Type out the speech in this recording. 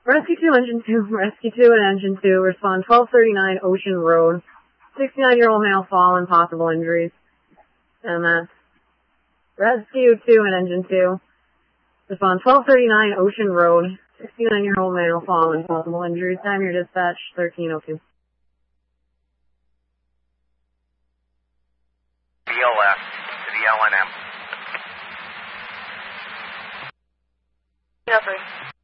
Rescue 2, Engine 2, Rescue 2 and Engine 2, respond 1239 Ocean Road. 69-year-old male fallen, possible injuries. MS. Rescue 2 and Engine 2, respond 1239 Ocean Road. 69-year-old male fallen, possible injuries. Time your dispatch, 1302. BLS to the LNM. Yeah, 3.